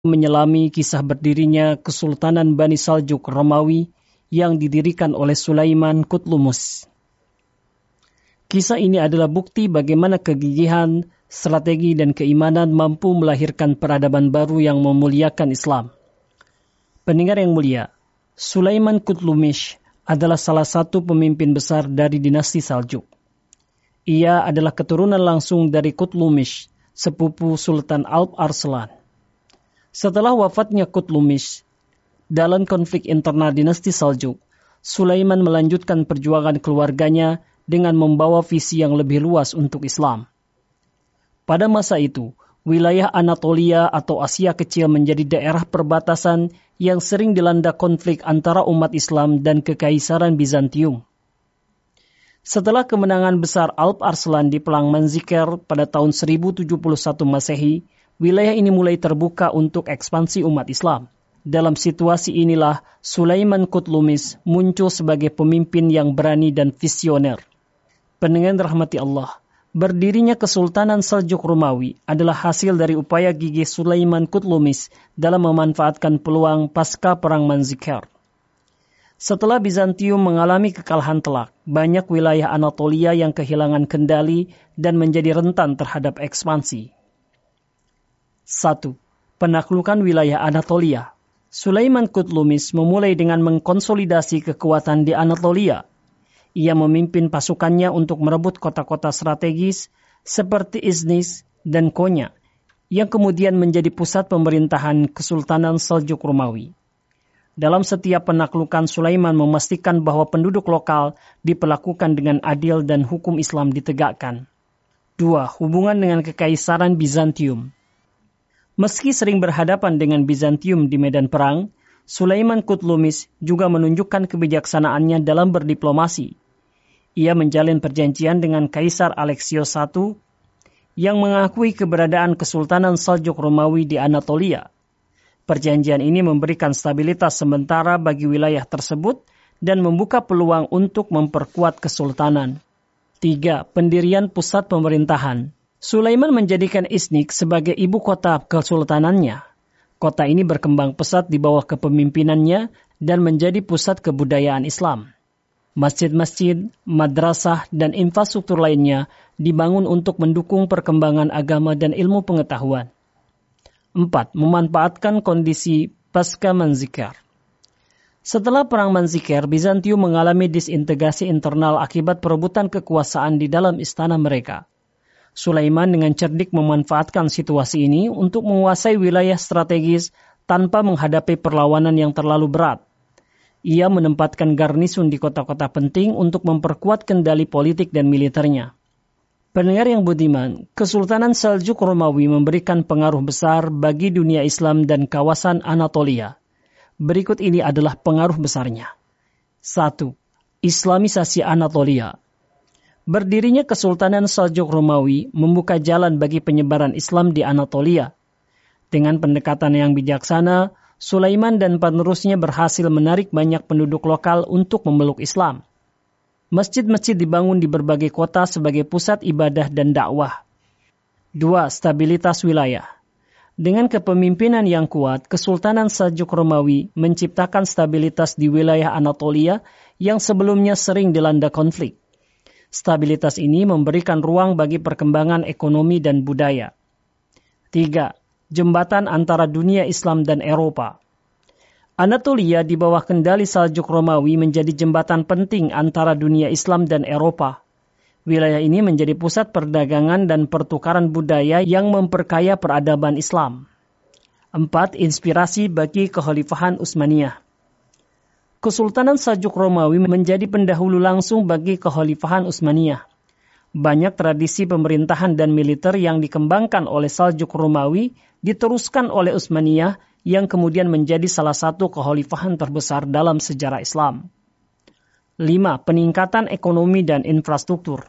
menyelami kisah berdirinya Kesultanan Bani Saljuk Romawi yang didirikan oleh Sulaiman Kutlumus. Kisah ini adalah bukti bagaimana kegigihan, strategi, dan keimanan mampu melahirkan peradaban baru yang memuliakan Islam. Pendengar yang mulia, Sulaiman Kutlumus adalah salah satu pemimpin besar dari dinasti Saljuk. Ia adalah keturunan langsung dari Kutlumus, sepupu Sultan Alp Arslan. Setelah wafatnya Kutlumus, dalam konflik internal dinasti Saljuk, Sulaiman melanjutkan perjuangan keluarganya dengan membawa visi yang lebih luas untuk Islam. Pada masa itu, wilayah Anatolia atau Asia Kecil menjadi daerah perbatasan yang sering dilanda konflik antara umat Islam dan Kekaisaran Bizantium. Setelah kemenangan besar Alp Arslan di Perang Manzikert pada tahun 1071 Masehi, wilayah ini mulai terbuka untuk ekspansi umat Islam. Dalam situasi inilah, Sulaiman Kutlumus muncul sebagai pemimpin yang berani dan visioner. Pendengar rahmati Allah, berdirinya Kesultanan Saljuk Romawi adalah hasil dari upaya gigih Sulaiman Kutlumus dalam memanfaatkan peluang pasca Perang Manzikert. Setelah Bizantium mengalami kekalahan telak, banyak wilayah Anatolia yang kehilangan kendali dan menjadi rentan terhadap ekspansi. 1. Penaklukan wilayah Anatolia. Sulaiman Kutlumus memulai dengan mengkonsolidasi kekuatan di Anatolia. Ia memimpin pasukannya untuk merebut kota-kota strategis seperti Iznis dan Konya, yang kemudian menjadi pusat pemerintahan Kesultanan Saljuk Romawi. Dalam setiap penaklukan, Sulaiman memastikan bahwa penduduk lokal diperlakukan dengan adil dan hukum Islam ditegakkan. 2. Hubungan dengan Kekaisaran Bizantium. Meski sering berhadapan dengan Bizantium di medan perang, Sulaiman Kutlumus juga menunjukkan kebijaksanaannya dalam berdiplomasi. Ia menjalin perjanjian dengan Kaisar Alexios I yang mengakui keberadaan Kesultanan Saljuk Romawi di Anatolia. Perjanjian ini memberikan stabilitas sementara bagi wilayah tersebut dan membuka peluang untuk memperkuat kesultanan. 3. Pendirian pusat pemerintahan. Sulaiman menjadikan Iznik sebagai ibu kota kesultanannya. Kota ini berkembang pesat di bawah kepemimpinannya dan menjadi pusat kebudayaan Islam. Masjid-masjid, madrasah, dan infrastruktur lainnya dibangun untuk mendukung perkembangan agama dan ilmu pengetahuan. 4. Memanfaatkan kondisi pasca Manzikert. Setelah Perang Manzikert, Bizantium mengalami disintegrasi internal akibat perebutan kekuasaan di dalam istana mereka. Sulaiman dengan cerdik memanfaatkan situasi ini untuk menguasai wilayah strategis tanpa menghadapi perlawanan yang terlalu berat. Ia menempatkan garnison di kota-kota penting untuk memperkuat kendali politik dan militernya. Pendengar yang budiman, Kesultanan Saljuk Romawi memberikan pengaruh besar bagi dunia Islam dan kawasan Anatolia. Berikut ini adalah pengaruh besarnya. 1. Islamisasi Anatolia. Berdirinya Kesultanan Saljuk Romawi membuka jalan bagi penyebaran Islam di Anatolia. Dengan pendekatan yang bijaksana, Sulaiman dan penerusnya berhasil menarik banyak penduduk lokal untuk memeluk Islam. Masjid-masjid dibangun di berbagai kota sebagai pusat ibadah dan dakwah. 2. Stabilitas wilayah. Dengan kepemimpinan yang kuat, Kesultanan Saljuk Romawi menciptakan stabilitas di wilayah Anatolia yang sebelumnya sering dilanda konflik. Stabilitas ini memberikan ruang bagi perkembangan ekonomi dan budaya. 3. Jembatan antara dunia Islam dan Eropa. Anatolia di bawah kendali Saljuk Romawi menjadi jembatan penting antara dunia Islam dan Eropa. Wilayah ini menjadi pusat perdagangan dan pertukaran budaya yang memperkaya peradaban Islam. 4. Inspirasi bagi Kekhalifahan Utsmaniyah. Kesultanan Saljuk Romawi menjadi pendahulu langsung bagi Kekhalifahan Utsmaniyah. Banyak tradisi pemerintahan dan militer yang dikembangkan oleh Saljuk Romawi diteruskan oleh Utsmaniyah yang kemudian menjadi salah satu kekhalifahan terbesar dalam sejarah Islam. 5. Peningkatan ekonomi dan infrastruktur.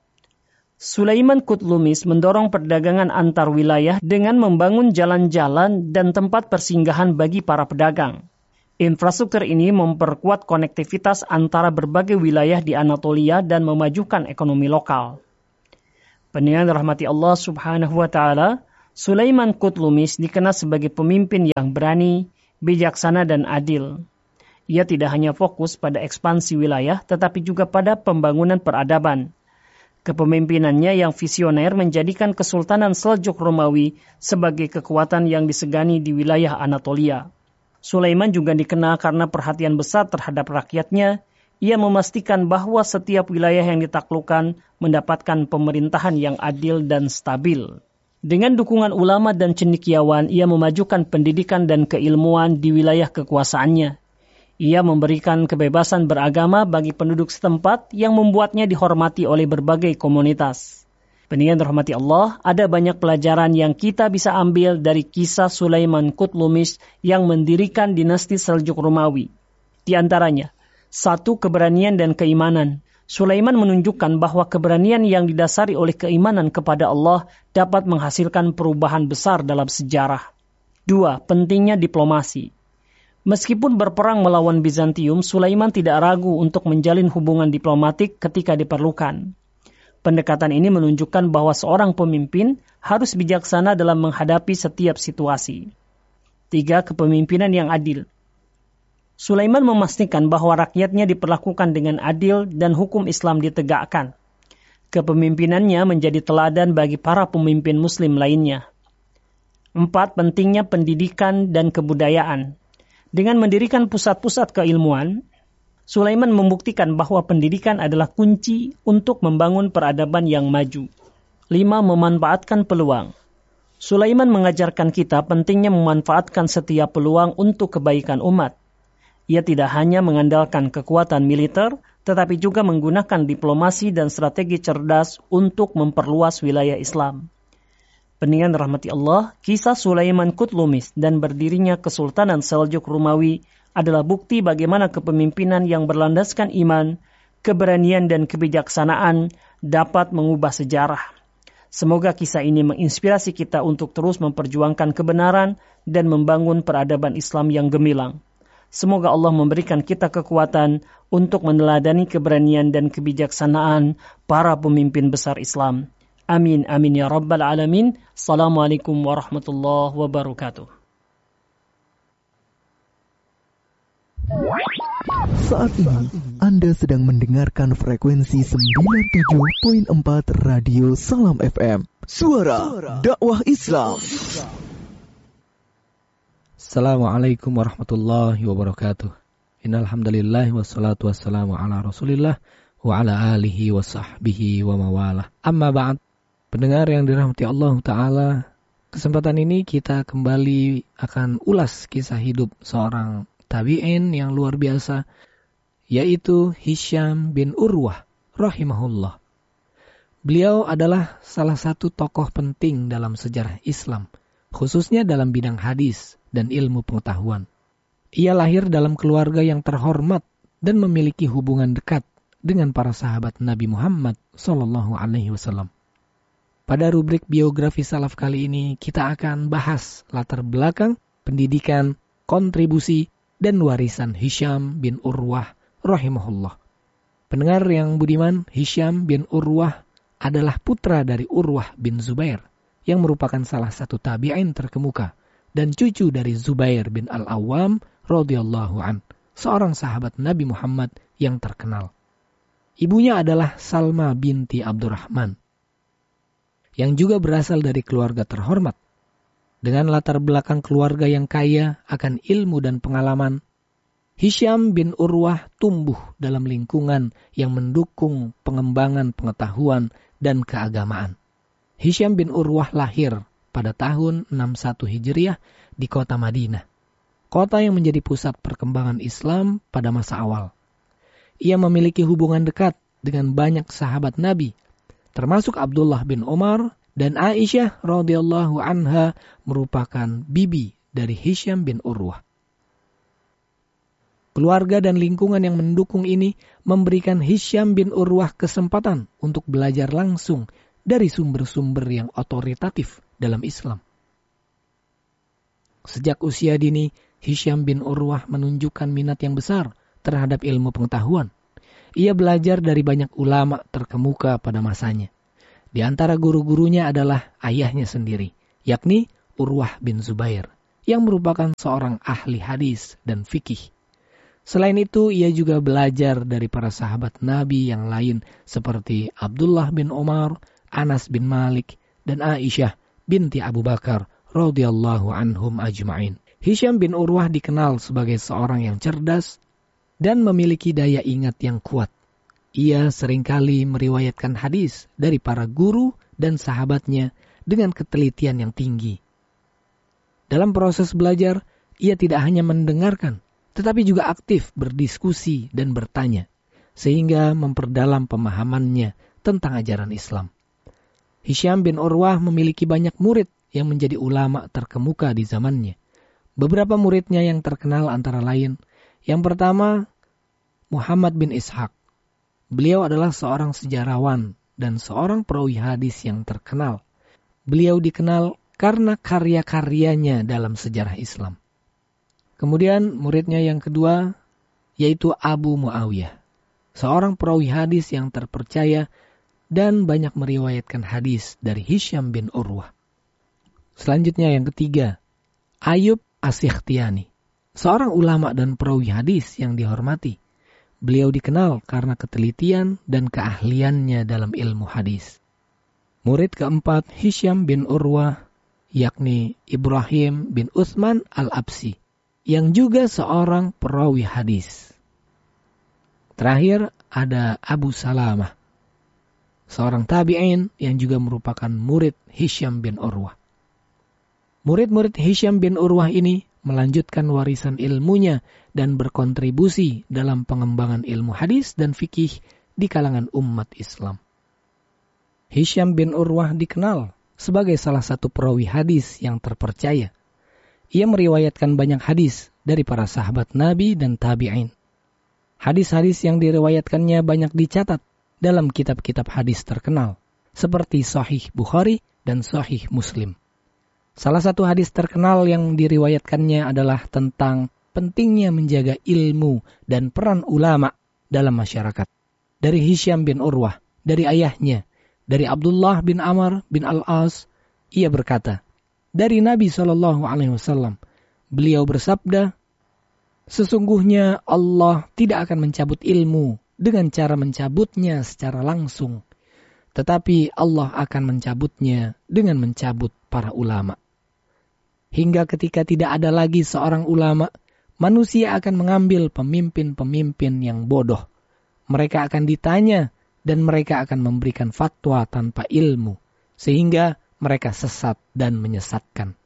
Sulaiman Kutlumus mendorong perdagangan antar wilayah dengan membangun jalan-jalan dan tempat persinggahan bagi para pedagang. Infrastruktur ini memperkuat konektivitas antara berbagai wilayah di Anatolia dan memajukan ekonomi lokal. Pendengar rahmati Allah Subhanahu wa Ta'ala, Sulaiman Kutlumis dikenal sebagai pemimpin yang berani, bijaksana, dan adil. Ia tidak hanya fokus pada ekspansi wilayah, tetapi juga pada pembangunan peradaban. Kepemimpinannya yang visioner menjadikan Kesultanan Seljuk Romawi sebagai kekuatan yang disegani di wilayah Anatolia. Sulaiman juga dikenal karena perhatian besar terhadap rakyatnya. Ia memastikan bahwa setiap wilayah yang ditaklukkan mendapatkan pemerintahan yang adil dan stabil. Dengan dukungan ulama dan cendekiawan, ia memajukan pendidikan dan keilmuan di wilayah kekuasaannya. Ia memberikan kebebasan beragama bagi penduduk setempat yang membuatnya dihormati oleh berbagai komunitas. Pendengar dirahmati Allah, ada banyak pelajaran yang kita bisa ambil dari kisah Sulaiman Kutlumis yang mendirikan dinasti Seljuk Romawi. Di antaranya, 1. Keberanian dan keimanan. Sulaiman menunjukkan bahwa keberanian yang didasari oleh keimanan kepada Allah dapat menghasilkan perubahan besar dalam sejarah. 2. Pentingnya diplomasi. Meskipun berperang melawan Bizantium, Sulaiman tidak ragu untuk menjalin hubungan diplomatik ketika diperlukan. Pendekatan ini menunjukkan bahwa seorang pemimpin harus bijaksana dalam menghadapi setiap situasi. 3. Kepemimpinan yang adil. Sulaiman memastikan bahwa rakyatnya diperlakukan dengan adil dan hukum Islam ditegakkan. Kepemimpinannya menjadi teladan bagi para pemimpin Muslim lainnya. 4. Pentingnya pendidikan dan kebudayaan. Dengan mendirikan pusat-pusat keilmuan, Sulaiman membuktikan bahwa pendidikan adalah kunci untuk membangun peradaban yang maju. 5. Memanfaatkan peluang. Sulaiman mengajarkan kita pentingnya memanfaatkan setiap peluang untuk kebaikan umat. Ia tidak hanya mengandalkan kekuatan militer, tetapi juga menggunakan diplomasi dan strategi cerdas untuk memperluas wilayah Islam. Pendengar rahmati Allah, kisah Sulaiman Kutlumis dan berdirinya Kesultanan Seljuk Romawi adalah bukti bagaimana kepemimpinan yang berlandaskan iman, keberanian dan kebijaksanaan dapat mengubah sejarah. Semoga kisah ini menginspirasi kita untuk terus memperjuangkan kebenaran dan membangun peradaban Islam yang gemilang. Semoga Allah memberikan kita kekuatan untuk meneladani keberanian dan kebijaksanaan para pemimpin besar Islam. Amin, amin ya rabbal alamin. Assalamualaikum warahmatullahi wabarakatuh. Saat ini Anda sedang mendengarkan frekuensi 97.4 Radio Salam FM. Suara dakwah Islam. Assalamualaikum warahmatullahi wabarakatuh. Innal hamdalillah wassalatu wassalamu ala Rasulillah wa ala alihi wa sahbihi wa mawalah. Amma ba'd. Pendengar yang dirahmati Allah Ta'ala, kesempatan ini kita kembali akan ulas kisah hidup seorang tabi'in yang luar biasa, yaitu Hisham bin Urwah rahimahullah. Beliau adalah salah satu tokoh penting dalam sejarah Islam, khususnya dalam bidang hadis dan ilmu pengetahuan. Ia lahir dalam keluarga yang terhormat dan memiliki hubungan dekat dengan para sahabat Nabi Muhammad SAW. Pada rubrik biografi salaf kali ini, kita akan bahas latar belakang, pendidikan, kontribusi, dan warisan Hisham bin Urwah rahimahullah. Pendengar yang budiman, Hisham bin Urwah adalah putra dari Urwah bin Zubair, yang merupakan salah satu tabi'in terkemuka, dan cucu dari Zubair bin Al-Awwam radhiyallahu an, seorang sahabat Nabi Muhammad yang terkenal. Ibunya adalah Salma binti Abdurrahman, yang juga berasal dari keluarga terhormat. Dengan latar belakang keluarga yang kaya akan ilmu dan pengalaman, Hisham bin Urwah tumbuh dalam lingkungan yang mendukung pengembangan pengetahuan dan keagamaan. Hisham bin Urwah lahir pada tahun 61 Hijriah di kota Madinah, kota yang menjadi pusat perkembangan Islam pada masa awal. Ia memiliki hubungan dekat dengan banyak sahabat Nabi, termasuk Abdullah bin Umar dan Aisyah radhiyallahu anha merupakan bibi dari Hisham bin Urwah. Keluarga dan lingkungan yang mendukung ini memberikan Hisham bin Urwah kesempatan untuk belajar langsung dari sumber-sumber yang otoritatif dalam Islam. Sejak usia dini, Hisham bin Urwah menunjukkan minat yang besar terhadap ilmu pengetahuan. Ia belajar dari banyak ulama terkemuka pada masanya. Di antara guru-gurunya adalah ayahnya sendiri, yakni Urwah bin Zubair, yang merupakan seorang ahli hadis dan fikih. Selain itu, ia juga belajar dari para sahabat Nabi yang lain seperti Abdullah bin Umar, Anas bin Malik, dan Aisyah binti Abu Bakar radhiyallahu anhum ajma'in. Hisham bin Urwah dikenal sebagai seorang yang cerdas dan memiliki daya ingat yang kuat. Ia seringkali meriwayatkan hadis dari para guru dan sahabatnya dengan ketelitian yang tinggi. Dalam proses belajar, ia tidak hanya mendengarkan, tetapi juga aktif berdiskusi dan bertanya, sehingga memperdalam pemahamannya tentang ajaran Islam. Hisham bin Urwah memiliki banyak murid yang menjadi ulama terkemuka di zamannya. Beberapa muridnya yang terkenal antara lain, yang pertama, Muhammad bin Ishaq. Beliau adalah seorang sejarawan dan seorang perawi hadis yang terkenal. Beliau dikenal karena karya-karyanya dalam sejarah Islam. Kemudian muridnya yang kedua, yaitu Abu Muawiyah. Seorang perawi hadis yang terpercaya dan banyak meriwayatkan hadis dari Hisham bin Urwah. Selanjutnya yang ketiga, Ayub As-Sikhtiyani, seorang ulama dan perawi hadis yang dihormati. Beliau dikenal karena ketelitian dan keahliannya dalam ilmu hadis. Murid keempat Hisham bin Urwah, yakni Ibrahim bin Utsman Al-Absi, yang juga seorang perawi hadis. Terakhir ada Abu Salamah, seorang tabi'in yang juga merupakan murid Hisham bin Urwah. Murid-murid Hisham bin Urwah ini melanjutkan warisan ilmunya dan berkontribusi dalam pengembangan ilmu hadis dan fikih di kalangan umat Islam. Hisham bin Urwah dikenal sebagai salah satu perawi hadis yang terpercaya. Ia meriwayatkan banyak hadis dari para sahabat Nabi dan tabi'in. Hadis-hadis yang diriwayatkannya banyak dicatat dalam kitab-kitab hadis terkenal, seperti Sahih Bukhari dan Sahih Muslim. Salah satu hadis terkenal yang diriwayatkannya adalah tentang pentingnya menjaga ilmu dan peran ulama dalam masyarakat. Dari Hisham bin Urwah, dari ayahnya, dari Abdullah bin Amr bin Al-As, ia berkata, dari Nabi SAW, beliau bersabda, sesungguhnya Allah tidak akan mencabut ilmu dengan cara mencabutnya secara langsung, tetapi Allah akan mencabutnya dengan mencabut para ulama. Hingga ketika tidak ada lagi seorang ulama, manusia akan mengambil pemimpin-pemimpin yang bodoh. Mereka akan ditanya dan mereka akan memberikan fatwa tanpa ilmu, sehingga mereka sesat dan menyesatkan.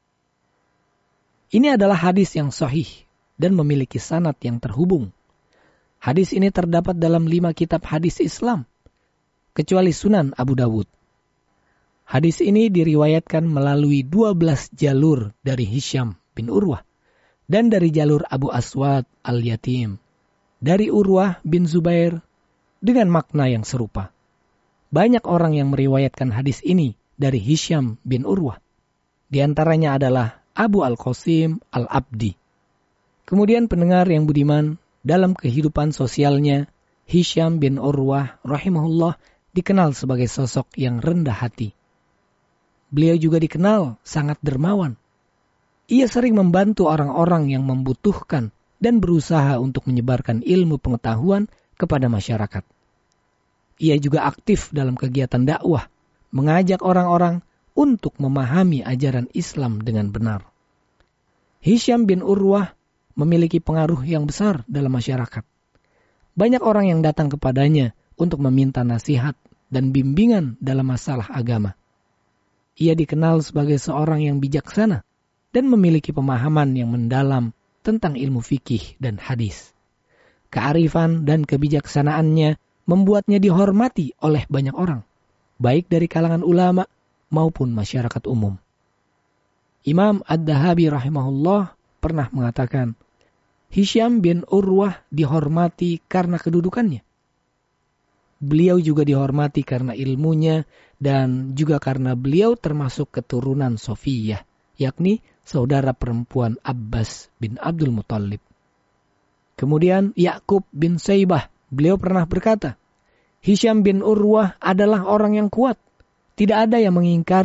Ini adalah hadis yang sahih dan memiliki sanad yang terhubung. Hadis ini terdapat dalam 5 kitab hadis Islam, kecuali Sunan Abu Dawud. Hadis ini diriwayatkan melalui 12 jalur dari Hisham bin Urwah dan dari jalur Abu Aswad Al-Yatim, dari Urwah bin Zubair dengan makna yang serupa. Banyak orang yang meriwayatkan hadis ini dari Hisham bin Urwah. Di antaranya adalah Abu Al-Qasim Al-Abdi. Kemudian pendengar yang budiman, dalam kehidupan sosialnya, Hisham bin Urwah rahimahullah dikenal sebagai sosok yang rendah hati. Beliau juga dikenal sangat dermawan. Ia sering membantu orang-orang yang membutuhkan dan berusaha untuk menyebarkan ilmu pengetahuan kepada masyarakat. Ia juga aktif dalam kegiatan dakwah, mengajak orang-orang untuk memahami ajaran Islam dengan benar. Hisham bin Urwah memiliki pengaruh yang besar dalam masyarakat. Banyak orang yang datang kepadanya untuk meminta nasihat dan bimbingan dalam masalah agama. Ia dikenal sebagai seorang yang bijaksana dan memiliki pemahaman yang mendalam tentang ilmu fikih dan hadis. Kearifan dan kebijaksanaannya membuatnya dihormati oleh banyak orang, baik dari kalangan ulama maupun masyarakat umum. Imam Ad-Dahabi rahimahullah pernah mengatakan, Hisham bin Urwah dihormati karena kedudukannya. Beliau juga dihormati karena ilmunya dan juga karena beliau termasuk keturunan Sofiyah, yakni saudara perempuan Abbas bin Abdul Muttalib. Kemudian Ya'qub bin Saybah, beliau pernah berkata, Hisham bin Urwah adalah orang yang kuat. Tidak ada yang mengingkari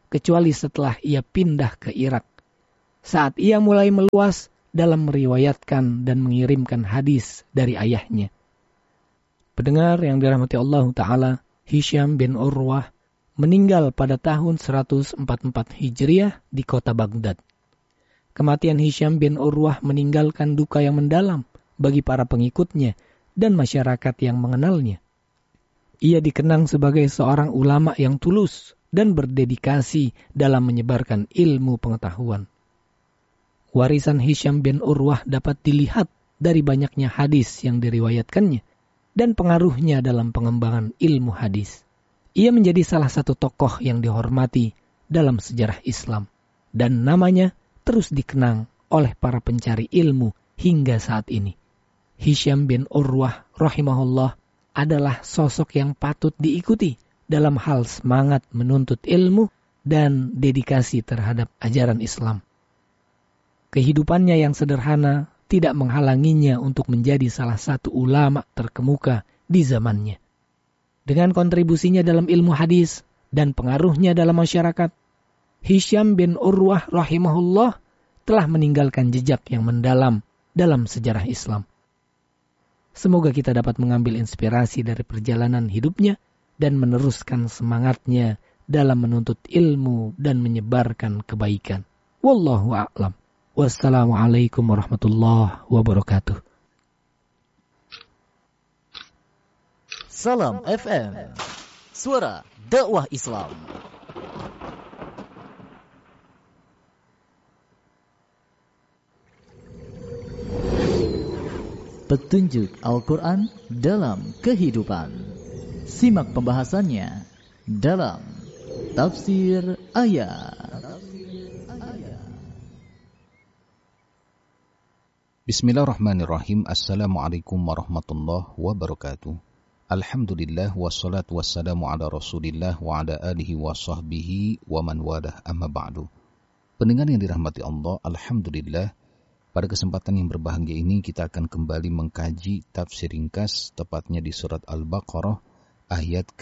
kecuali setelah ia pindah ke Irak. Saat ia mulai meluas dalam meriwayatkan dan mengirimkan hadis dari ayahnya. Pendengar yang dirahmati Allah Ta'ala, Hisham bin Urwah meninggal pada tahun 144 Hijriah di kota Baghdad. Kematian Hisham bin Urwah meninggalkan duka yang mendalam bagi para pengikutnya dan masyarakat yang mengenalnya. Ia dikenang sebagai seorang ulama yang tulus dan berdedikasi dalam menyebarkan ilmu pengetahuan. Warisan Hisham bin Urwah dapat dilihat dari banyaknya hadis yang diriwayatkannya dan pengaruhnya dalam pengembangan ilmu hadis. Ia menjadi salah satu tokoh yang dihormati dalam sejarah Islam dan namanya terus dikenang oleh para pencari ilmu hingga saat ini. Hisham bin Urwah rahimahullah adalah sosok yang patut diikuti dalam hal semangat menuntut ilmu dan dedikasi terhadap ajaran Islam. Kehidupannya yang sederhana tidak menghalanginya untuk menjadi salah satu ulama terkemuka di zamannya. Dengan kontribusinya dalam ilmu hadis dan pengaruhnya dalam masyarakat, Hisham bin Urwah rahimahullah telah meninggalkan jejak yang mendalam dalam sejarah Islam. Semoga kita dapat mengambil inspirasi dari perjalanan hidupnya dan meneruskan semangatnya dalam menuntut ilmu dan menyebarkan kebaikan. Wallahu a'lam. Wassalamualaikum warahmatullahi wabarakatuh. Salam FM, suara dakwah Islam. Petunjuk Al-Quran dalam kehidupan. Simak pembahasannya dalam Tafsir Ayat. Bismillahirrahmanirrahim. Assalamualaikum warahmatullahi wabarakatuh. Alhamdulillah wassalatu wassalamu ala Rasulillah wa ala alihi wa sahbihi wa man walah, amma ba'du. Pendengar yang dirahmati Allah, alhamdulillah pada kesempatan yang berbahagia ini kita akan kembali mengkaji tafsir ringkas, tepatnya di surat Al-Baqarah ayat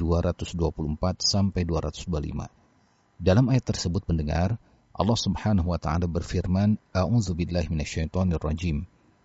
ke-224 sampai 225. Dalam ayat tersebut pendengar, Allah Subhanahu wa taala berfirman, A'udzubillahi minasyaitonirrajim.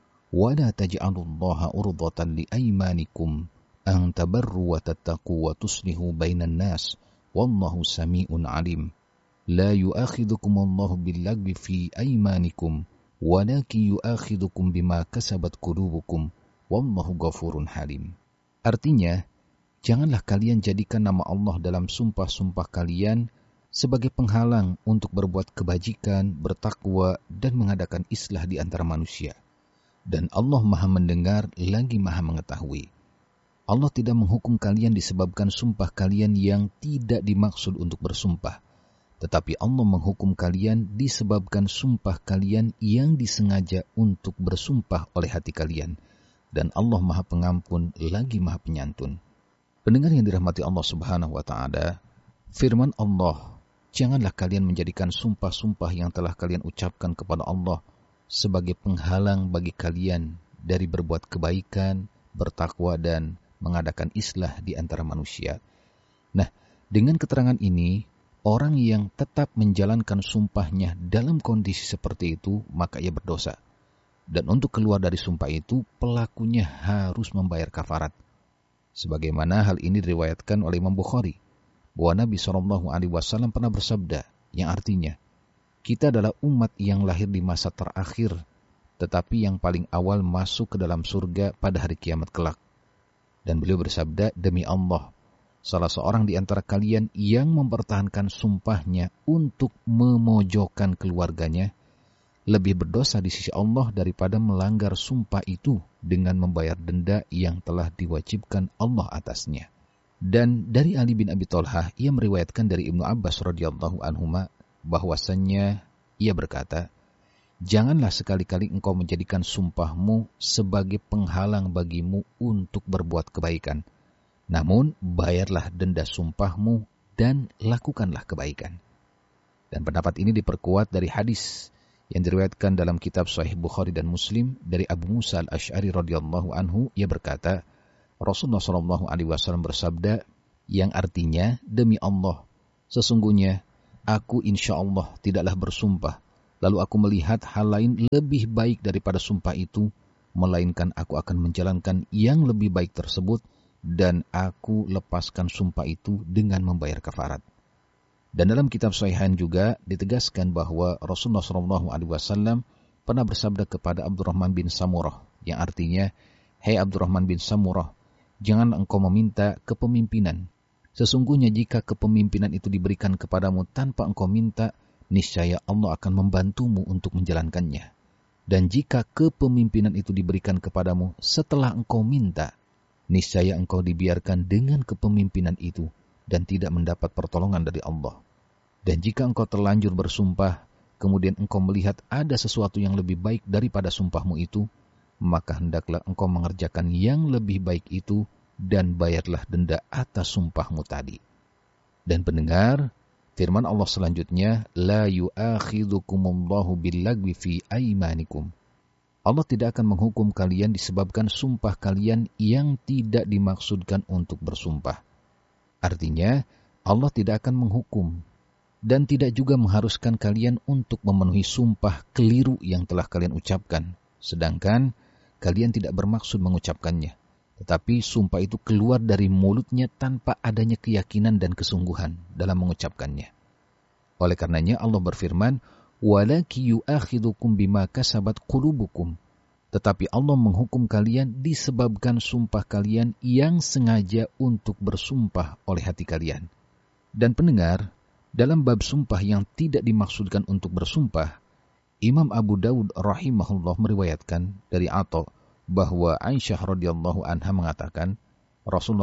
Wa la taj'alullaha urdatan liaymanikum an tabarru wa tattaqu wa tuslihu bainan nas wallahu sami'un alim. La yu'akhidhukumullahu billagwi fi aymanikum walakin yu'akhidhukum bima kasabat qulubukum wallahu ghafurun halim. Artinya, janganlah kalian jadikan nama Allah dalam sumpah-sumpah kalian sebagai penghalang untuk berbuat kebajikan, bertakwa, dan mengadakan islah di antara manusia. Dan Allah Maha mendengar lagi Maha mengetahui. Allah tidak menghukum kalian disebabkan sumpah kalian yang tidak dimaksud untuk bersumpah. Tetapi Allah menghukum kalian disebabkan sumpah kalian yang disengaja untuk bersumpah oleh hati kalian. Dan Allah Maha Pengampun lagi Maha Penyantun. Pendengar yang dirahmati Allah Subhanahu wa taala, firman Allah, janganlah kalian menjadikan sumpah-sumpah yang telah kalian ucapkan kepada Allah sebagai penghalang bagi kalian dari berbuat kebaikan, bertakwa, dan mengadakan islah di antara manusia. Nah, dengan keterangan ini, orang yang tetap menjalankan sumpahnya dalam kondisi seperti itu, maka ia berdosa. Dan untuk keluar dari sumpah itu, pelakunya harus membayar kafarat. Sebagaimana hal ini diriwayatkan oleh Imam Bukhari, bahwa Nabi SAW pernah bersabda, yang artinya, kita adalah umat yang lahir di masa terakhir, tetapi yang paling awal masuk ke dalam surga pada hari kiamat kelak. Dan beliau bersabda, demi Allah, salah seorang di antara kalian yang mempertahankan sumpahnya untuk memojokkan keluarganya, lebih berdosa di sisi Allah daripada melanggar sumpah itu dengan membayar denda yang telah diwajibkan Allah atasnya. Dan dari Ali bin Abi Thalhah, ia meriwayatkan dari Ibnu Abbas radhiyallahu anhuma bahwasannya ia berkata, janganlah sekali-kali engkau menjadikan sumpahmu sebagai penghalang bagimu untuk berbuat kebaikan. Namun, bayarlah denda sumpahmu dan lakukanlah kebaikan. Dan pendapat ini diperkuat dari hadis yang diriwayatkan dalam kitab Sahih Bukhari dan Muslim dari Abu Musa al-Asy'ari radhiyallahu anhu, ia berkata, Rasulullah SAW bersabda, yang artinya, demi Allah, sesungguhnya aku insya Allah tidaklah bersumpah, lalu aku melihat hal lain lebih baik daripada sumpah itu, melainkan aku akan menjalankan yang lebih baik tersebut, dan aku lepaskan sumpah itu dengan membayar kafarat. Dan dalam kitab Sahihain juga ditegaskan bahwa Rasulullah SAW pernah bersabda kepada Abdurrahman bin Samurah, yang artinya, "Hei Abdurrahman bin Samurah, jangan engkau meminta kepemimpinan. Sesungguhnya jika kepemimpinan itu diberikan kepadamu tanpa engkau minta, niscaya Allah akan membantumu untuk menjalankannya. Dan jika kepemimpinan itu diberikan kepadamu setelah engkau minta, niscaya engkau dibiarkan dengan kepemimpinan itu dan tidak mendapat pertolongan dari Allah. Dan jika engkau terlanjur bersumpah, kemudian engkau melihat ada sesuatu yang lebih baik daripada sumpahmu itu, maka hendaklah engkau mengerjakan yang lebih baik itu dan bayarlah denda atas sumpahmu tadi." Dan pendengar, firman Allah selanjutnya, "La yu'akhidhukumullahu billagwi fi aimanikum." Allah tidak akan menghukum kalian disebabkan sumpah kalian yang tidak dimaksudkan untuk bersumpah. Artinya, Allah tidak akan menghukum dan tidak juga mengharuskan kalian untuk memenuhi sumpah keliru yang telah kalian ucapkan, sedangkan kalian tidak bermaksud mengucapkannya. Tetapi sumpah itu keluar dari mulutnya tanpa adanya keyakinan dan kesungguhan dalam mengucapkannya. Oleh karenanya Allah berfirman, "Walaki yu'akhidukum bima kasabat qulubukum." Tetapi Allah menghukum kalian disebabkan sumpah kalian yang sengaja untuk bersumpah oleh hati kalian. Dan pendengar, dalam bab sumpah yang tidak dimaksudkan untuk bersumpah, Imam Abu Daud rahimahullah meriwayatkan dari Atha bahwa Aisyah radhiyallahu anha mengatakan, Rasulullah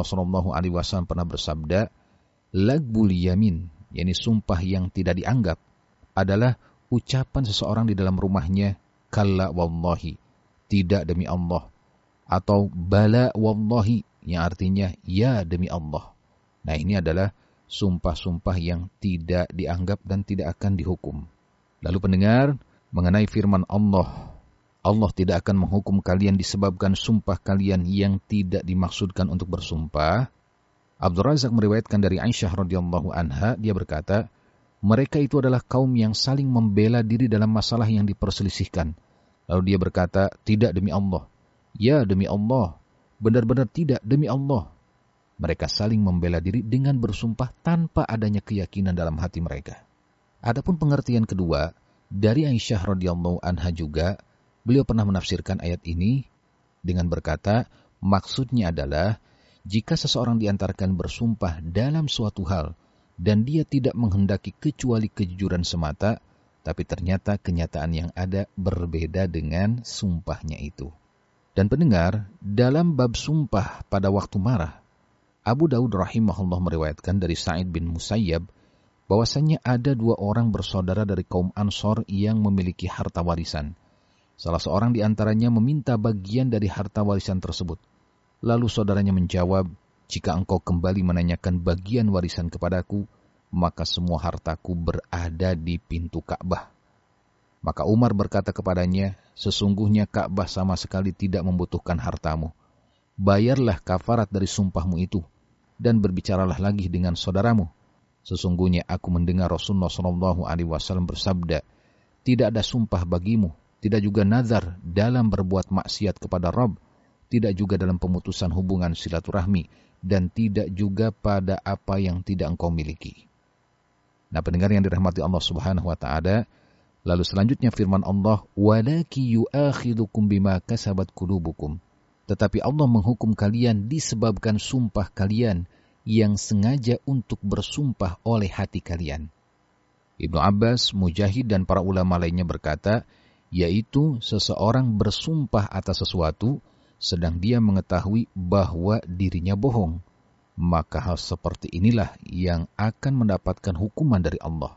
SAW pernah bersabda, "Lagbul yamin," yakni sumpah yang tidak dianggap, adalah ucapan seseorang di dalam rumahnya, "Kalla wallahi," tidak demi Allah, atau "Bala wallahi," yang artinya ya demi Allah. Nah, ini adalah sumpah-sumpah yang tidak dianggap dan tidak akan dihukum. Lalu pendengar, mengenai firman Allah, Allah tidak akan menghukum kalian disebabkan sumpah kalian yang tidak dimaksudkan untuk bersumpah. Abdul Razak meriwayatkan dari Aisyah radhiyallahu anha, dia berkata, mereka itu adalah kaum yang saling membela diri dalam masalah yang diperselisihkan. Lalu dia berkata, tidak demi Allah, ya demi Allah, benar-benar tidak demi Allah. Mereka saling membela diri dengan bersumpah tanpa adanya keyakinan dalam hati mereka. Adapun pengertian kedua dari Aisyah radhiyallahu anha juga, beliau pernah menafsirkan ayat ini dengan berkata, maksudnya adalah jika seseorang diantarkan bersumpah dalam suatu hal dan dia tidak menghendaki kecuali kejujuran semata, tapi ternyata kenyataan yang ada berbeda dengan sumpahnya itu. Dan pendengar, dalam bab sumpah pada waktu marah, Abu Daud rahimahullah meriwayatkan dari Sa'id bin Musayyab bahwasannya ada dua orang bersaudara dari kaum Ansor yang memiliki harta warisan. Salah seorang di antaranya meminta bagian dari harta warisan tersebut. Lalu saudaranya menjawab, jika engkau kembali menanyakan bagian warisan kepadaku, maka semua hartaku berada di pintu Ka'bah. Maka Umar berkata kepadanya, sesungguhnya Ka'bah sama sekali tidak membutuhkan hartamu. Bayarlah kafarat dari sumpahmu itu, dan berbicaralah lagi dengan saudaramu. Sesungguhnya aku mendengar Rasulullah SAW bersabda, tidak ada sumpah bagimu, tidak juga nazar dalam berbuat maksiat kepada Rabb, tidak juga dalam pemutusan hubungan silaturahmi, dan tidak juga pada apa yang tidak engkau miliki. Nah, pendengar yang dirahmati Allah Subhanahu wa taala, lalu selanjutnya firman Allah, "Walaki yu'akhidukum bima kasabat qulubukum." Tetapi Allah menghukum kalian disebabkan sumpah kalian yang sengaja untuk bersumpah oleh hati kalian. Ibnu Abbas, Mujahid, dan para ulama lainnya berkata, yaitu seseorang bersumpah atas sesuatu sedang dia mengetahui bahwa dirinya bohong, maka hal seperti inilah yang akan mendapatkan hukuman dari Allah.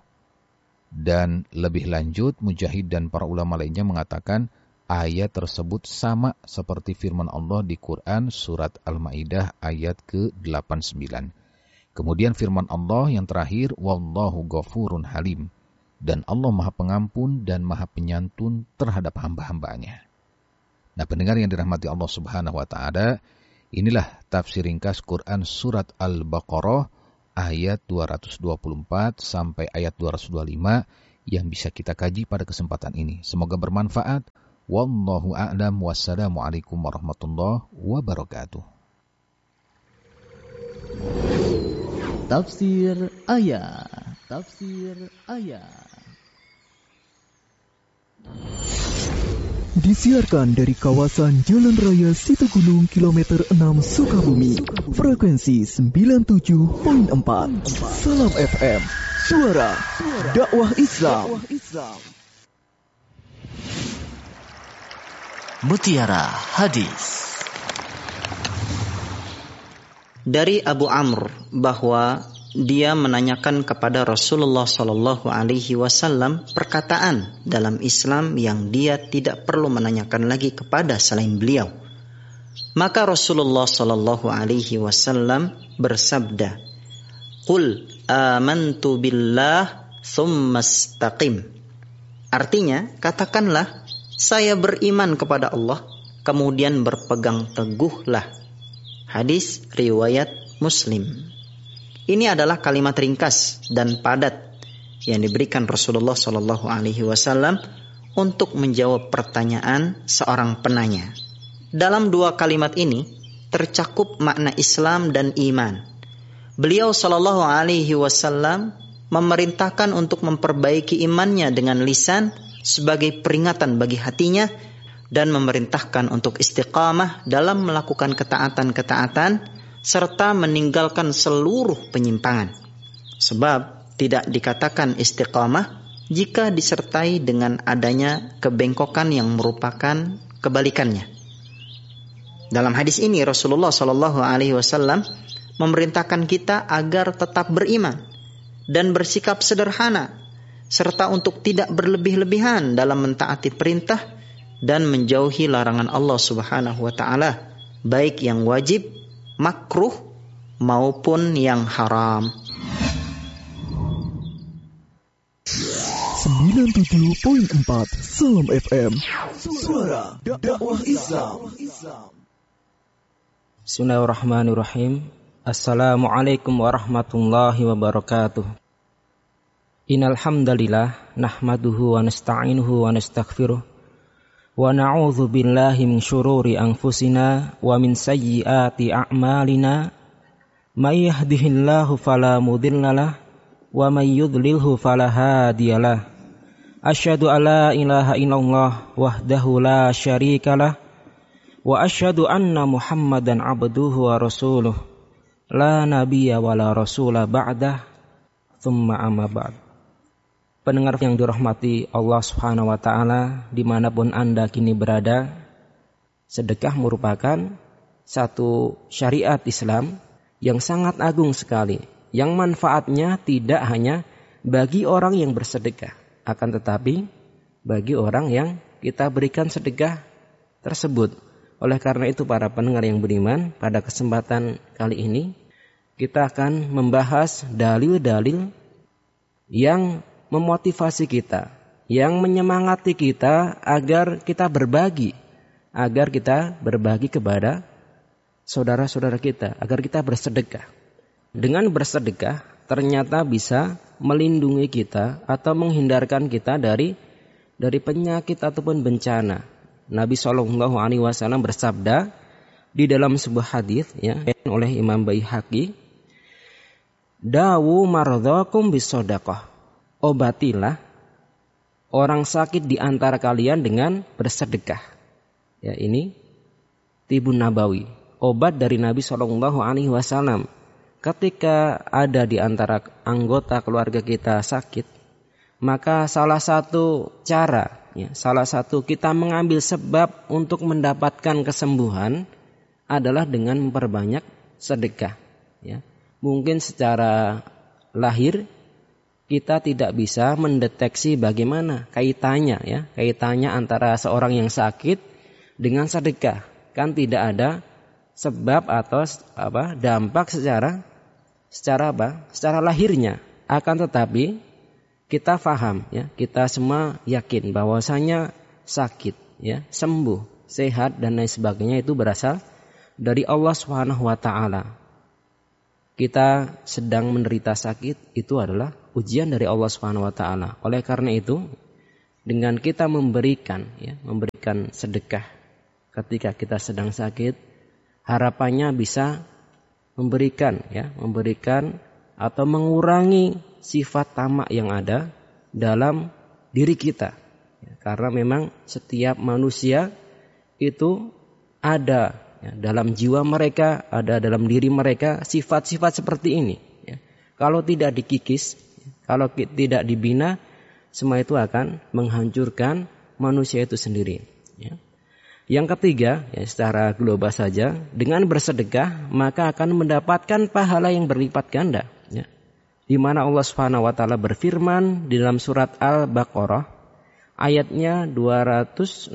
Dan lebih lanjut, Mujahid dan para ulama lainnya mengatakan ayat tersebut sama seperti firman Allah di Quran surat Al-Maidah ayat ke-89. Kemudian firman Allah yang terakhir, wallahu ghafurun halim, dan Allah Maha Pengampun dan Maha Penyantun terhadap hamba-hambanya. Nah, pendengar yang dirahmati Allah Subhanahu wa taala, inilah tafsir ringkas Quran surat Al-Baqarah ayat 224 sampai ayat 225 yang bisa kita kaji pada kesempatan ini. Semoga bermanfaat. Wallahu a'lam. Wassalamualaikum warahmatullahi wabarakatuh. Tafsir ayat. Tafsir ayat. Disiarkan dari kawasan Jalan Raya Situgunung kilometer 6 Sukabumi. Frekuensi 97.4. Salam FM. Suara dakwah Islam. Mutiara Hadis. Dari Abu Amr bahwa dia menanyakan kepada Rasulullah sallallahu alaihi wasallam perkataan dalam Islam yang dia tidak perlu menanyakan lagi kepada selain beliau. Maka Rasulullah sallallahu alaihi wasallam bersabda, "Qul amantu billah tsumma istaqim." Artinya, katakanlah, saya beriman kepada Allah, kemudian berpegang teguhlah. Hadis riwayat Muslim. Ini adalah kalimat ringkas dan padat yang diberikan Rasulullah sallallahu alaihi wasallam untuk menjawab pertanyaan seorang penanya. Dalam dua kalimat ini tercakup makna Islam dan iman. Beliau sallallahu alaihi wasallam memerintahkan untuk memperbaiki imannya dengan lisan sebagai peringatan bagi hatinya dan memerintahkan untuk istiqamah dalam melakukan ketaatan-ketaatan serta meninggalkan seluruh penyimpangan. Sebab tidak dikatakan istiqamah jika disertai dengan adanya kebengkokan yang merupakan kebalikannya. Dalam hadis ini Rasulullah sallallahu alaihi wasallam memerintahkan kita agar tetap beriman dan bersikap sederhana serta untuk tidak berlebih-lebihan dalam mentaati perintah dan menjauhi larangan Allah Subhanahu wa taala, baik yang wajib, makruh maupun yang haram. 97.4 Salam FM. Suara dakwah Islam. Bismillahirrahmanirrahim. Assalamualaikum warahmatullahi wabarakatuh. Innal hamdalillah nahmaduhu wa nasta'inuhu wa nastaghfiruh. Wa na'udzu billahi min syururi anfusina wa min sayyiati a'malina. May yahdihillahu fala mudhillalah wa may yudlilhu fala hadiyalah. Asyhadu alla ilaha illallah wahdahu la syarikalah wa asyhadu anna Muhammadan abduhu wa rasuluh. La nabiyya wa la rasula ba'dah. Tsumma amma ba'd. Pendengar yang dirahmati Allah Subhanahu wa taala, dimanapun Anda kini berada, sedekah merupakan satu syariat Islam yang sangat agung sekali, yang manfaatnya tidak hanya bagi orang yang bersedekah, akan tetapi bagi orang yang kita berikan sedekah tersebut. Oleh karena itu para pendengar yang beriman, pada kesempatan kali ini kita akan membahas dalil-dalil yang memotivasi kita, yang menyemangati kita agar kita berbagi kepada saudara-saudara kita, agar kita bersedekah. Dengan bersedekah ternyata bisa melindungi kita atau menghindarkan kita dari penyakit ataupun bencana. Nabi Shallallahu Alaihi Wasallam bersabda di dalam sebuah hadis oleh Imam Baihaqi, "Dawu mardhakum bisadaqah." Obatilah orang sakit di antara kalian dengan bersedekah. Ya, ini Tibun Nabawi, obat dari Nabi Shallallahu Alaihi Wasallam. Ketika ada di antara anggota keluarga kita sakit, maka salah satu cara, salah satu kita mengambil sebab untuk mendapatkan kesembuhan adalah dengan memperbanyak sedekah. Ya, mungkin secara lahir kita tidak bisa mendeteksi bagaimana kaitannya antara seorang yang sakit dengan sedekah. Kan tidak ada sebab atau dampak secara lahirnya. Akan tetapi kita faham, kita semua yakin bahwasanya sakit, sembuh, sehat dan lain sebagainya itu berasal dari Allah Subhanahu wa taala. kita sedang menderita sakit, itu adalah ujian dari Allah Subhanahu wa taala. Oleh karena itu, dengan kita memberikan sedekah ketika kita sedang sakit, harapannya bisa memberikan atau mengurangi sifat tamak yang ada dalam diri kita. Karena memang setiap manusia itu ada dalam jiwa mereka, ada dalam diri mereka sifat-sifat seperti ini. Kalau tidak dikikis, kalau tidak dibina, semua itu akan menghancurkan manusia itu sendiri. Yang ketiga, secara global saja, dengan bersedekah maka akan mendapatkan pahala yang berlipat ganda. Di mana Allah Subhanahu wa taala berfirman di dalam surat Al-Baqarah ayatnya 261.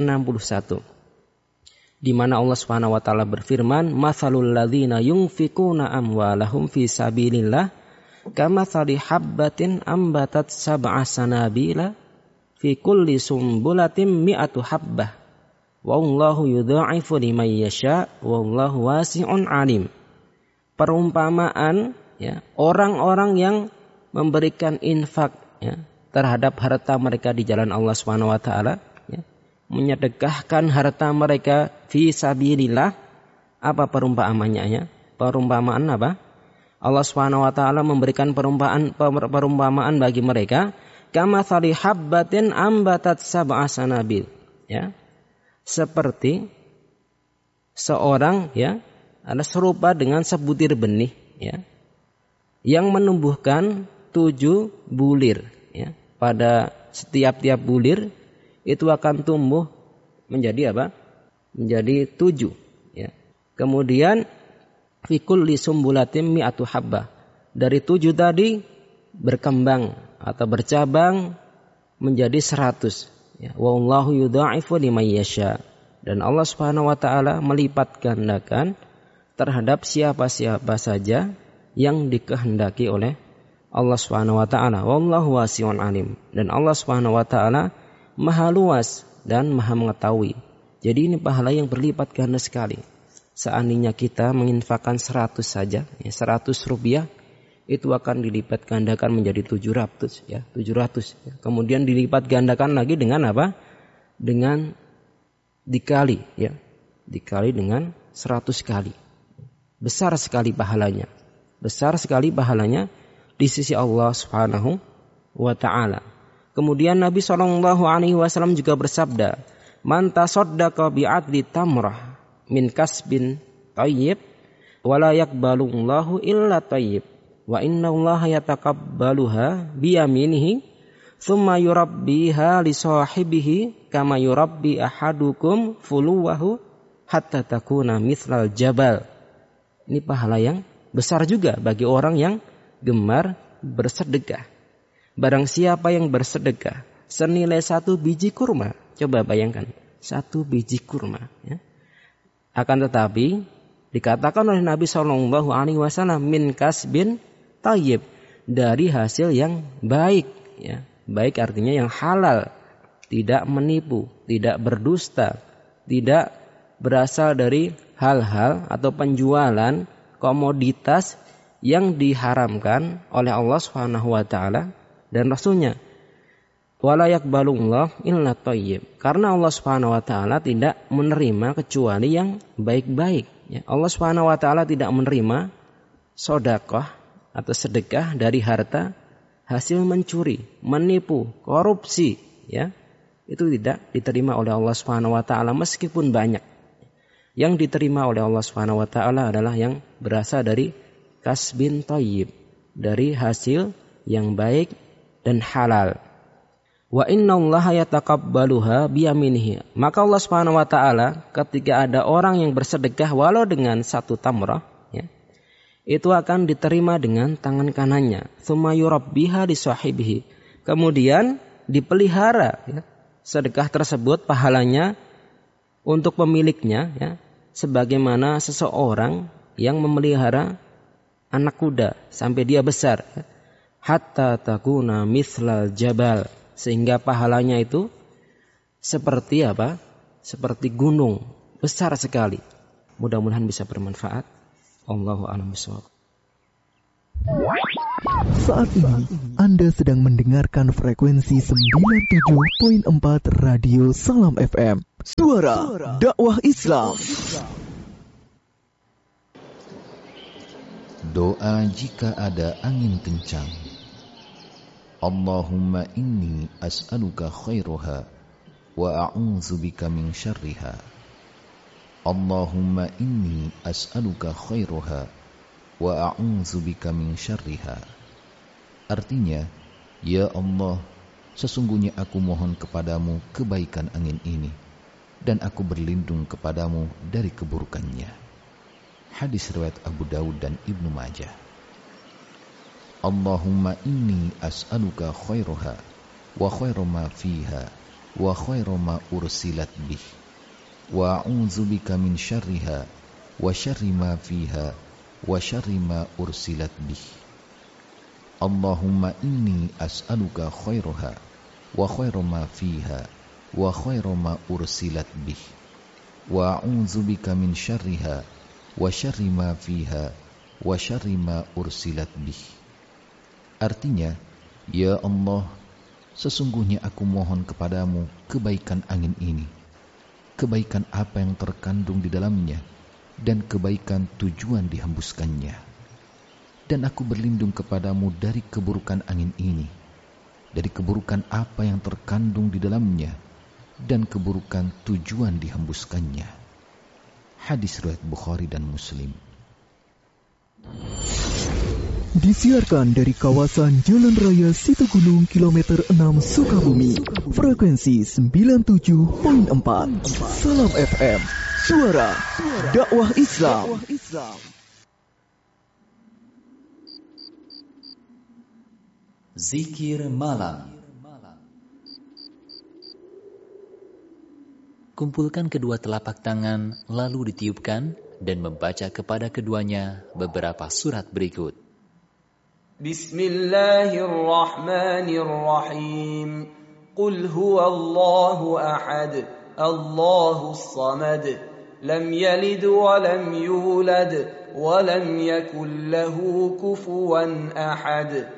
Di mana Allah Subhanahu wa taala berfirman, "Matsalul ladzina yunfikuna amwalahum fi sabilillah kamatsali habbatin ambatat sab'a sanabila fi kulli sumbulatin mi'atu habbah. Wallahu yudha'ifu liman yasha' wallahu wasi'un 'alim." Perumpamaan orang-orang yang memberikan infak terhadap harta mereka di jalan Allah Subhanahu wa taala, menyedekahkan harta mereka fi sabilillah. Apa perumpamaannya? Perumpamaan apa? Allah Subhanahu wa taala memberikan perumpamaan bagi mereka, kamatsali habbatin ambatat sab'a sanabil, seperti seorang ada serupa dengan sebutir benih yang menumbuhkan 7 bulir. Pada setiap bulir itu akan tumbuh menjadi apa? Menjadi 7. Kemudian fi kulli sumbulatin mi'atu habbah. Dari 7 tadi berkembang atau bercabang menjadi 100. Wallahu yudha'ifu liman yasha. Dan Allah Subhanahu wa taala melipat gandakan terhadap siapa-siapa saja yang dikehendaki oleh Allah Subhanahu wa taala. Wallahu wasi'un alim. Dan Allah Subhanahu wa taala maha luas dan maha mengetahui. Jadi ini pahala yang berlipat ganda sekali. Seandainya kita menginfakkan 100 saja, 100 rupiah, itu akan dilipat gandakan menjadi 700. Kemudian dilipat gandakan lagi dengan apa? Dengan dikali dengan 100 kali. Besar sekali pahalanya. Di sisi Allah Subhanahu wa taala. Kemudian Nabi SAW juga bersabda, "Man tasaddaqa bi'adli tamrah min kasbin thayyib wa la yaqbalullahu illa thayyib wa innallaha yataqabbaluha bi yaminihi thumma yurabbiha li sahibihi kama yurabbi ahadukum fuluwahu hatta takuna mithlal jabal." Ini pahala yang besar juga bagi orang yang gemar bersedekah. Barang siapa yang bersedekah senilai 1 biji kurma, coba bayangkan 1 biji kurma. Akan tetapi dikatakan oleh Nabi SAW min kasbin thayyib, dari hasil yang baik. Baik artinya yang halal, tidak menipu, tidak berdusta, tidak berasal dari hal-hal atau penjualan komoditas yang diharamkan oleh Allah Subhanahu wa taala dan Rasulnya. Wala yaqbalullah illa thayyib. Karena Allah Subhanahu wa taala tidak menerima kecuali yang baik-baik. Allah Subhanahu wa taala tidak menerima sedekah atau sedekah dari harta hasil mencuri, menipu, korupsi, Itu tidak diterima oleh Allah Subhanahu wa taala meskipun banyak. Yang diterima oleh Allah Subhanahu wa taala adalah yang berasal dari kasbin thayyib, dari hasil yang baik dan halal. Wa innallaha yataqabbaluha biyaminihi. Maka Allah Subhanahu wa taala ketika ada orang yang bersedekah walau dengan 1 tamrah, itu akan diterima dengan tangan kanannya. Tsumma yurabbiha li sahibihi. Kemudian dipelihara sedekah tersebut pahalanya untuk pemiliknya, sebagaimana seseorang yang memelihara anak kuda sampai dia besar, hatta takuna mithlal jabal, sehingga pahalanya itu seperti apa? Seperti gunung, besar sekali. Mudah-mudahan bisa bermanfaat. Allahu a'lam bishawab. Saat ini Anda sedang mendengarkan frekuensi 97.4 Radio Salam FM. Suara dakwah Islam. Doa jika ada angin kencang. Allahumma inni as'aluka khairaha wa a'udzubika min syarriha. Allahumma inni as'aluka khairaha wa a'udzubika min syarriha. Artinya, ya Allah, sesungguhnya aku mohon kepadamu kebaikan angin ini dan aku berlindung kepadamu dari keburukannya. Hadis riwayat Abu Dawud dan Ibnu Majah. Allahumma inni as'aluka khairaha wa khaira ma fiha wa khaira ma ursilat bih wa a'udzubika min syarriha wa syarri ma fiha wa syarri ma ursilat bih. Allahumma inni as'aluka khairaha wa khaira ma fiha wa khaira ma ursilat bih wa a'udzubika min syarriha wa syarri ma fiha wa syarri ma ursilat bih. Artinya, ya Allah, sesungguhnya aku mohon kepadamu kebaikan angin ini, kebaikan apa yang terkandung di dalamnya, dan kebaikan tujuan dihembuskannya. Dan aku berlindung kepadamu dari keburukan angin ini, dari keburukan apa yang terkandung di dalamnya, dan keburukan tujuan dihembuskannya. Hadis riwayat Bukhari dan Muslim. Disiarkan dari kawasan Jalan Raya Situgunung kilometer 6 Sukabumi. Frekuensi 97.4. Salam FM. Suara dakwah Islam. Zikir malam. Kumpulkan kedua telapak tangan, lalu ditiupkan dan membaca kepada keduanya beberapa surat berikut. Bismillahirrahmanirrahim. Qul huwallahu ahad, Allahus samad, lam yalid wa lam yulad, wa lam yakul lahu kufuwan ahad.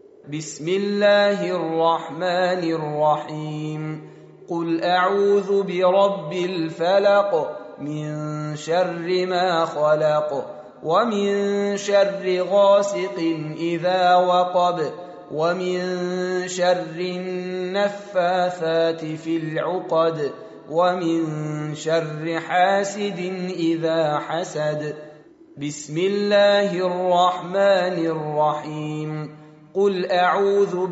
Bismillahirrahmanirrahim. قل أعوذ برب الفلق من شر ما خلق ومن شر غاسق إذا وقب ومن شر النفاثات في العقد ومن شر حاسد إذا حسد بسم الله الرحمن الرحيم قل أعوذ